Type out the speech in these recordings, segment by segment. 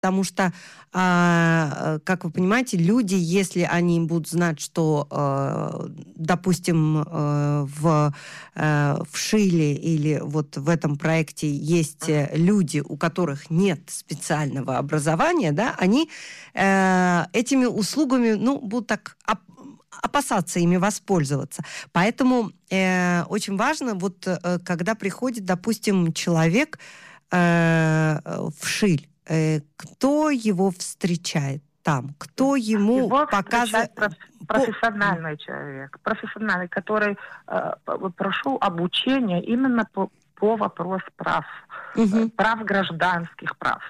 Потому что, как вы понимаете, люди, если они будут знать, что, допустим, в Шиле или вот в этом проекте есть люди, у которых нет специального образования, да, они этими услугами, будут так опасаться ими воспользоваться. Поэтому очень важно, вот когда приходит, допустим, человек в Шиль, кто его встречает там? Кто ему показывает? Профессиональный человек, который прошел обучение именно по вопросу прав, прав гражданских прав.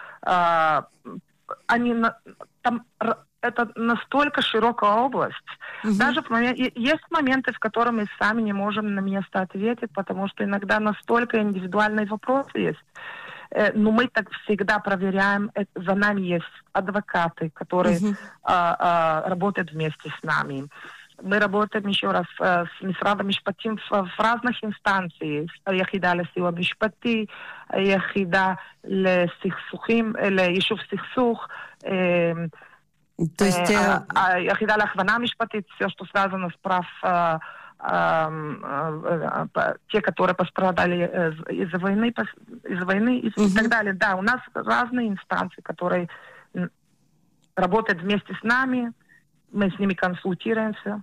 Это настолько широкая область. Даже есть моменты, в которых мы сами не можем на место ответить, потому что иногда настолько индивидуальные вопросы есть. Но мы так всегда проверяем. За нами есть адвокаты, которые работают вместе с нами. Мы работаем еще раз с Мисрадом Мишпатим в разных инстанциях. היחידה לסיוע משפטי, היחידה לסכסוכים, ליישוב סכסוך, היחידה להכוונה משפטית, все, что связано с прав те, которые пострадали из-за войны и так далее. Да, у нас разные инстанции, которые работают вместе с нами, мы с ними консультируемся.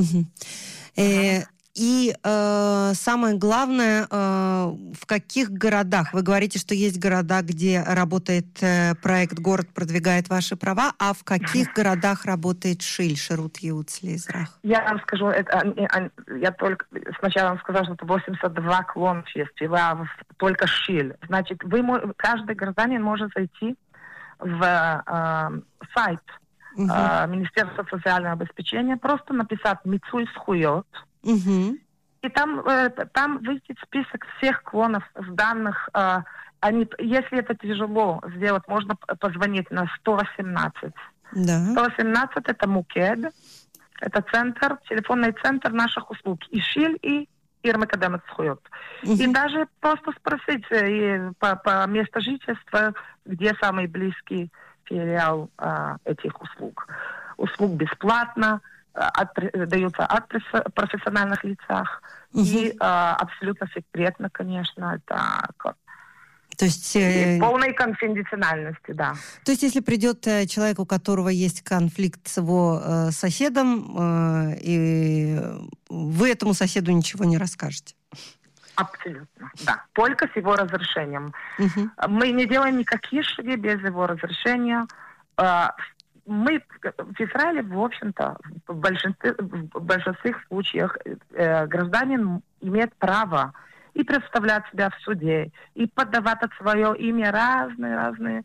И самое главное, в каких городах? Вы говорите, что есть города, где работает проект «Город продвигает ваши права», а в каких городах работает Шиль, Шерут Еуц Леэзрах? Я вам скажу, я только сначала вам сказала, что это 82 клон фестиваля, только Шиль. Значит, каждый гражданин может зайти в сайт Министерства социального обеспечения, просто написать «Мицуй схуйот», и там выйдет список всех клонов с данных. Если это тяжело сделать, можно позвонить на 118. Да. 118 это Мукед, это телефонный центр наших услуг. И Шиль, и Ирмакадемет Схуйот. И даже просто спросить по месту жительства, где самый близкий филиал этих услуг. Услуг бесплатно. Даются от профессиональных лицах и абсолютно секретно, конечно, это то есть, полной конфиденциальности, да. То есть, если придет человек, у которого есть конфликт с его соседом, и вы этому соседу ничего не расскажете? Абсолютно, да. Только с его разрешением. Мы не делаем никакие шаги без его разрешения. Мы в Израиле, в общем-то, в большинстве случаев гражданин имеет право и представлять себя в суде, и подавать от свое имя разные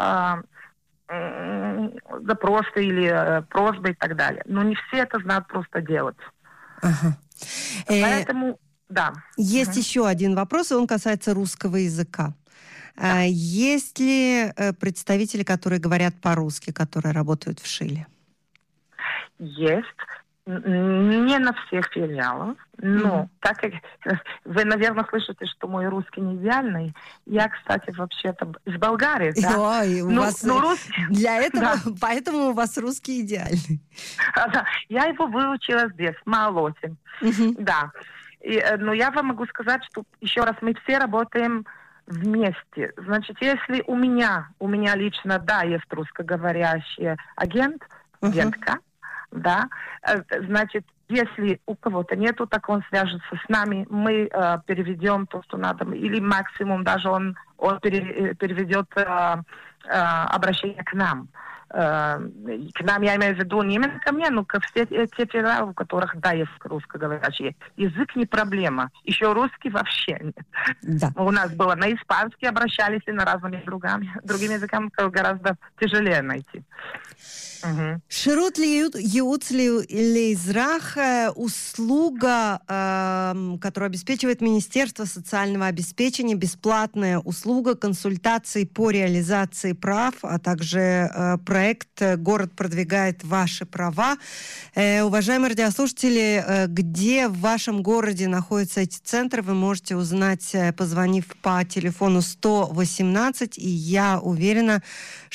запросы или просьбы и так далее. Но не все это знают просто делать. Поэтому, да. Есть еще один вопрос, и он касается русского языка. Да. Есть ли представители, которые говорят по-русски, которые работают в Шиле? Есть. Не на всех филиалах, но так как вы, наверное, слышите, что мой русский не идеальный. Я, кстати, вообще-то из Болгарии, да. Ой, у вас для этого, поэтому у вас русский идеальный. Я его выучила здесь, в Маалоте. Да. Но я вам могу сказать, что еще раз мы все работаем вместе. Значит, если у меня лично, да, есть русскоговорящий агентка, да, значит, если у кого-то нету, так он свяжется с нами, мы переведем то, что надо, или максимум даже он переведет обращение к нам. К нам, я имею в виду не именно ко мне, но ко все те филиалы, у которых, да, есть русскоговорящие. Язык не проблема. Еще русский вообще нет. Да. У нас было на испанский обращались и на разными другими языками гораздо тяжелее найти. Ширут ייעוץ לאזרח услуга, которую обеспечивает Министерство социального обеспечения, бесплатная услуга консультаций по реализации прав, а также проект «Город продвигает ваши права». Уважаемые радиослушатели, где в вашем городе находятся эти центры, вы можете узнать, позвонив по телефону 118, и я уверена,